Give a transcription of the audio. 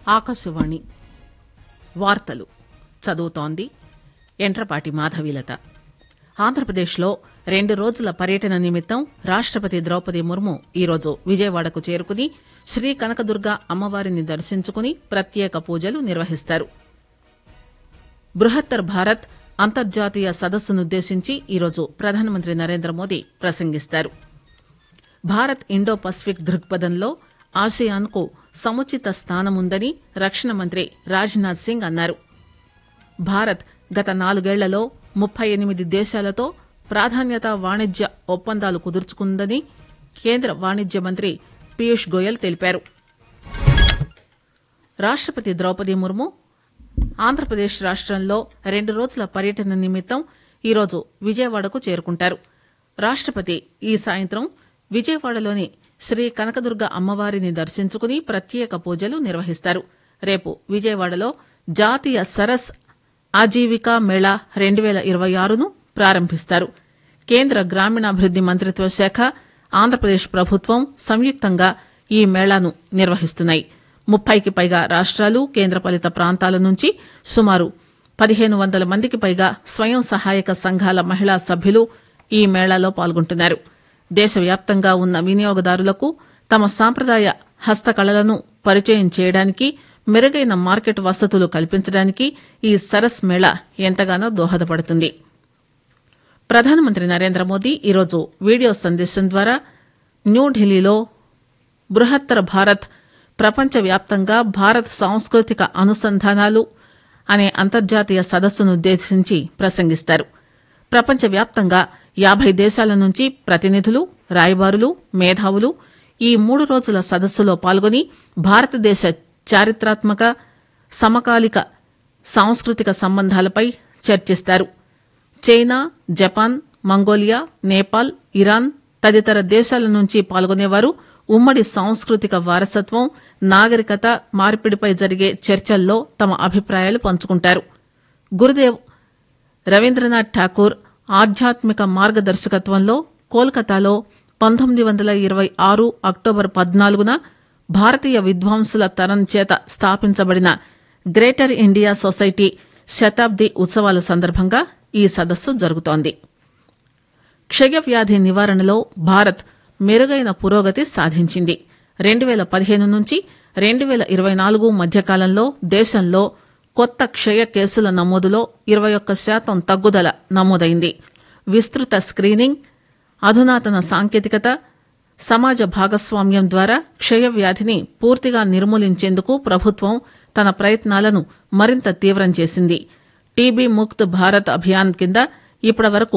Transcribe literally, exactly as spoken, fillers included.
ఆకాశవాణి వార్తలు చదువుతోంది ఎంట్రపాటి మాధవీలత. ఆంధ్రప్రదేశ్లో రెండు రోజుల పర్యటన నిమిత్తం రాష్టపతి ద్రౌపది ముర్ము ఈరోజు విజయవాడకు చేరుకుని శ్రీ కనకదుర్గ అమ్మవారిని దర్శించుకుని ప్రత్యేక పూజలు నిర్వహిస్తారు. బృహత్తర్ భారత్ అంతర్జాతీయ సదస్సునుద్దేశించి ఈరోజు ప్రధానమంత్రి నరేంద్రమోదీ ప్రసంగిస్తారు. భారత్ ఇండో పసిఫిక్ దృక్పథంలో ఆసియాన్ కు సముచిత స్థానముందని రక్షణ మంత్రి రాజ్నాథ్ సింగ్ అన్నారు. భారత్ గత నాలుగేళ్లలో ముప్పై ఎనిమిది దేశాలతో ప్రాధాన్యత వాణిజ్య ఒప్పందాలు కుదుర్చుకుందని కేంద్ర వాణిజ్య మంత్రి పీయూష్ గోయల్ తెలిపారు. రాష్టపతి ద్రౌపది ముర్ము ఆంధ్రప్రదేశ్ రాష్టంలో రెండు రోజుల పర్యటన నిమిత్తం ఈరోజు విజయవాడకు చేరుకుంటారు. రాష్టపతి ఈ సాయంత్రం విజయవాడలోని శ్రీ కనకదుర్గ అమ్మవారిని దర్శించుకుని ప్రత్యేక పూజలు నిర్వహిస్తారు. రేపు విజయవాడలో జాతీయ సరస్ ఆజీవికా మేళా రెండు పేల ఇరవై ఆరును ప్రారంభిస్తారు. కేంద్ర గ్రామీణాభివృద్ది మంత్రిత్వ శాఖ, ఆంధ్రప్రదేశ్ ప్రభుత్వం సంయుక్తంగా ఈ మేళాను నిర్వహిస్తున్నాయి. ముప్పైకి పైగా రాష్ట్రాలు, కేంద్రపాలిత ప్రాంతాల నుంచి సుమారు పదిహేను వందల మందికి పైగా స్వయం సహాయక సంఘాల మహిళా సభ్యులు ఈ మేళాలో పాల్గొంటున్నారు. దేశవ్యాప్తంగా ఉన్న వినియోగదారులకు తమ సాంప్రదాయ హస్తకళలను పరిచయం చేయడానికి, మెరుగైన మార్కెట్ వసతులు కల్పించడానికి ఈ సరస్ మేళా ఎంతగానో దోహదపడుతుంది. ప్రధానమంత్రి నరేంద్రమోదీ ఈరోజు వీడియో సందేశం ద్వారా న్యూఢిల్లీలో బృహత్తర భారత్ ప్రపంచవ్యాప్తంగా భారత్ సాంస్కృతిక అనుసంధానాలు అనే అంతర్జాతీయ సదస్సునుద్దేశించి ప్రసంగిస్తారు. ప్రపంచవ్యాప్తంగా యాభై దేశాల నుంచి ప్రతినిధులు, రాయబారులు, మేధావులు ఈ మూడు రోజుల సదస్సులో పాల్గొని భారతదేశ చారిత్రాత్మక, సమకాలిక సాంస్కృతిక సంబంధాలపై చర్చిస్తారు. China, Japan, Mongolia, Nepal, Iran తదితర దేశాల నుంచి పాల్గొనేవారు ఉమ్మడి సాంస్కృతిక వారసత్వం, నాగరికత మార్పిడిపై జరిగే చర్చల్లో తమ అభిప్రాయాలు పంచుకుంటారు. గురుదేవ్ రవీంద్రనాథ్ ఠాకూర్ ఆధ్యాత్మిక మార్గదర్శకత్వంలో కోల్కతాలో పంతొమ్మిది వందల ఇరవై ఆరు అక్టోబర్ పద్నాలుగున భారతీయ విద్వాంసుల తరం చేత స్థాపించబడిన గ్రేటర్ ఇండియా సొసైటీ శతాబ్ది ఉత్సవాల సందర్భంగా ఈ సదస్సు జరుగుతోంది. క్షయవ్యాధి నివారణలో భారత్ మెరుగైన పురోగతి సాధించింది. రెండు పేల పదిహేను నుంచి రెండు పేల ఇరవై నాలుగు మధ్యకాలంలో దేశంలో కొత్త క్షయ కేసుల నమోదులో ఇరవై ఒక్క శాతం తగ్గుదల నమోదైంది. విస్తృత స్క్రీనింగ్, అధునాతన సాంకేతికత, సమాజ భాగస్వామ్యం ద్వారా క్షయవ్యాధిని పూర్తిగా నిర్మూలించేందుకు ప్రభుత్వం తన ప్రయత్నాలను మరింత తీవ్రం చేసింది. టీబీ ముక్త్ భారత్ అభియాన్ కింద ఇప్పటి వరకు